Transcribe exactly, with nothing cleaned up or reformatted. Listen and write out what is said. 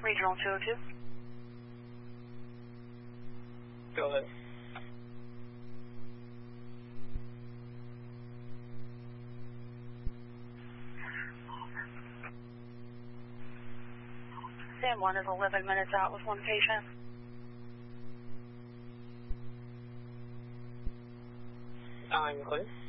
Regional two oh two. Go ahead. San Juan is eleven minutes out with one patient. I'm clear.